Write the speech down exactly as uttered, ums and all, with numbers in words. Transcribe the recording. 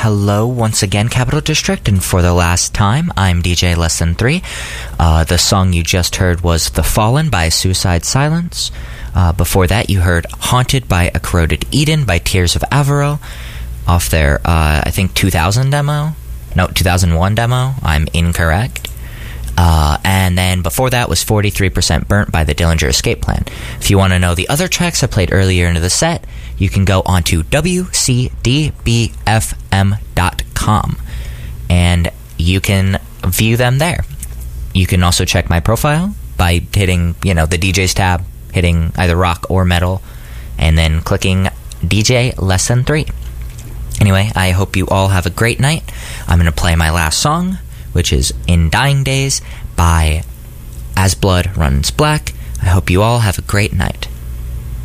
hello once again, Capital District, and for the last time, I'm D J Less Than Three. Uh, the song you just heard was The Fallen by Suicide Silence. Uh, before that, you heard Haunted by A Corroded Eden by Tears of Averil off their, uh, I think, two thousand demo? No, two thousand one demo. I'm incorrect. Uh, and then before that was forty-three percent Burnt by the Dillinger Escape Plan. If you want to know the other tracks I played earlier into the set, you can go onto W C D B F M dot com and you can view them there. You can also check my profile by hitting, you know, the D Js tab, hitting either rock or metal, and then clicking D J Less Than Three. Anyway, I hope you all have a great night. I'm going to play my last song, which is In Dying Days by As Blood Runs Black. I hope you all have a great night.